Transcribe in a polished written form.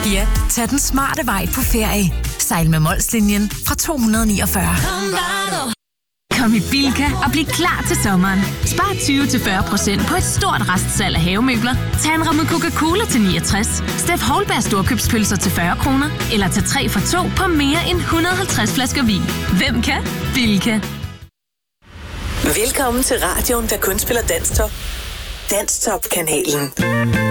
Ja, tag den smarte vej på ferie. Sejl med Molslinjen fra 249. Kom i Bilka og bliv klar til sommeren. Spar 20-40% på et stort restsalg af havemøbler. Tag en ramme Coca-Cola til 69. Steff Holberg storkøbspølser til 40 kroner. Eller til 3 for 2 på mere end 150 flasker vin. Hvem kan? Bilka. Velkommen til radioen, der kun spiller Danstop. Danstop-kanalen.